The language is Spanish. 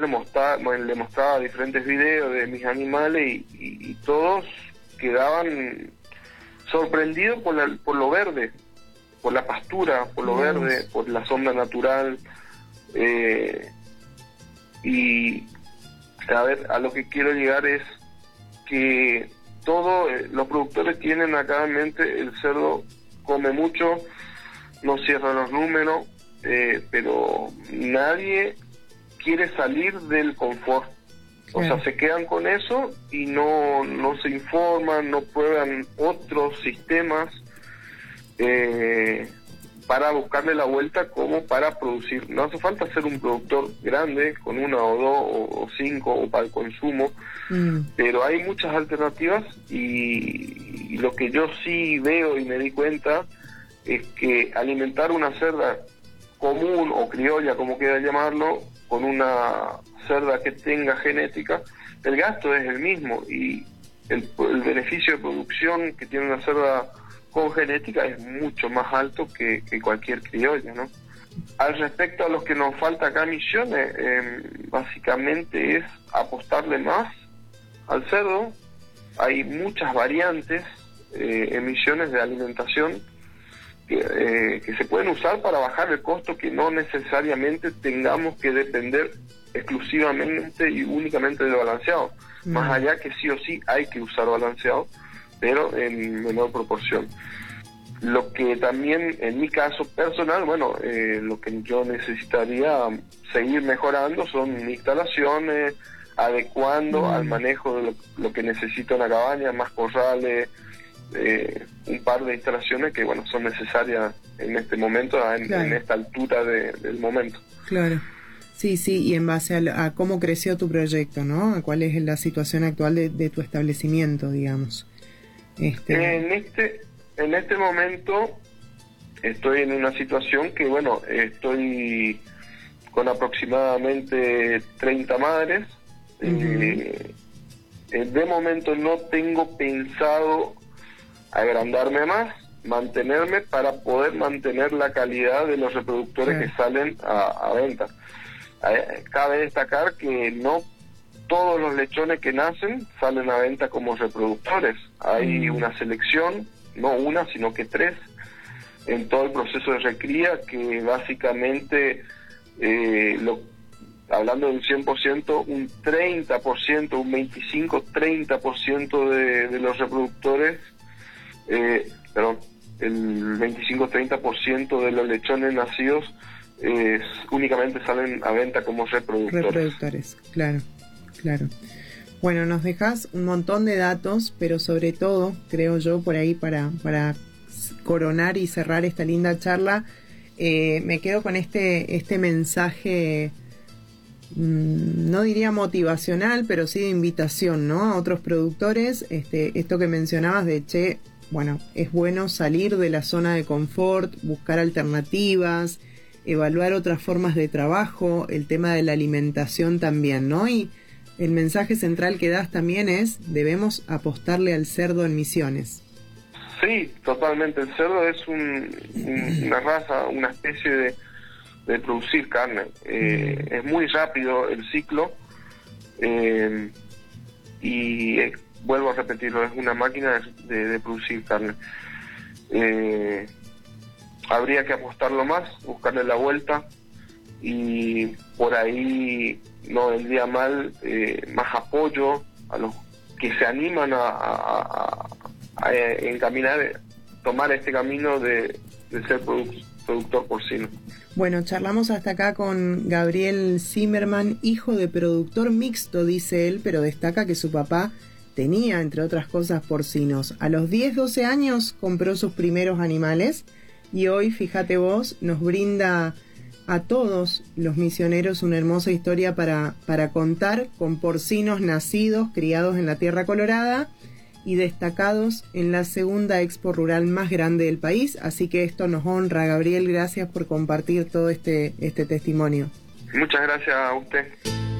le mostraba diferentes videos de mis animales y todos quedaban sorprendidos por lo verde, por la pastura, por lo verde, por la sombra natural. Y a ver, a lo que quiero llegar es que todos los productores tienen acá en mente: el cerdo come mucho, no cierra los números, pero nadie quiere salir del confort. O sea, se quedan con eso y no se informan, no prueban otros sistemas para buscarle la vuelta como para producir. No hace falta ser un productor grande con una o dos o cinco o para el consumo, pero hay muchas alternativas y lo que yo sí veo y me di cuenta es que alimentar una cerda común o criolla, como quiera llamarlo, con una cerda que tenga genética, el gasto es el mismo y el beneficio de producción que tiene una cerda con genética es mucho más alto que cualquier criolla, ¿no? Al respecto a lo que nos falta acá en Misiones, básicamente es apostarle más al cerdo. Hay muchas variantes en Misiones de alimentación que se pueden usar para bajar el costo, que no necesariamente tengamos que depender exclusivamente y únicamente del balanceado, más allá que sí o sí hay que usar balanceado, pero en menor proporción. Lo que también en mi caso personal, bueno, lo que yo necesitaría seguir mejorando son instalaciones, adecuando al manejo de lo que necesita una cabaña, más corrales, un par de instalaciones que, bueno, son necesarias en este momento, en esta altura del momento. Claro. Sí, y en base a cómo creció tu proyecto, ¿no? ¿Cuál es la situación actual de tu establecimiento, digamos? En este momento estoy en una situación que, bueno, estoy con aproximadamente 30 madres. De momento no tengo pensado agrandarme más, mantenerme para poder mantener la calidad de los reproductores que salen a venta. Cabe destacar que no todos los lechones que nacen salen a venta como reproductores. Hay una selección, no una, sino que 3, en todo el proceso de recría, que básicamente, hablando de un 100%, un 30%, un 25-30% de los reproductores, el 25-30% de los lechones nacidos únicamente salen a venta como reproductores. Claro. Bueno, nos dejas un montón de datos, pero sobre todo, creo yo, por ahí para coronar y cerrar esta linda charla, me quedo con este mensaje, no diría motivacional, pero sí de invitación, ¿no? A otros productores, esto que mencionabas de, bueno, es bueno salir de la zona de confort, buscar alternativas, evaluar otras formas de trabajo, el tema de la alimentación también, ¿no? Y el mensaje central que das también es: debemos apostarle al cerdo en Misiones. Sí, totalmente. El cerdo es una raza, una especie de producir carne. Es muy rápido el ciclo y vuelvo a repetirlo, es una máquina de producir carne. Habría que apostarlo más, buscarle la vuelta y por ahí no vendría mal más apoyo a los que se animan a encaminar, tomar este camino de ser productor porcino. Bueno, charlamos hasta acá con Gabriel Zimmerman, hijo de productor mixto, dice él, pero destaca que su papá tenía, entre otras cosas, porcinos. A los 10-12 años compró sus primeros animales y hoy, fíjate vos, nos brinda a todos los misioneros una hermosa historia para contar, con porcinos nacidos, criados en la Tierra Colorada y destacados en la segunda expo rural más grande del país. Así que esto nos honra. Gabriel, gracias por compartir todo este testimonio. Muchas gracias a usted.